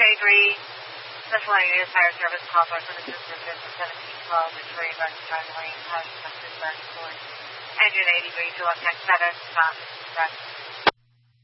agree. Central Area Fire Service call for the system 1712 Detroit West Drive Lane, has Texas West Court. Engine 83 to left next 7, stop.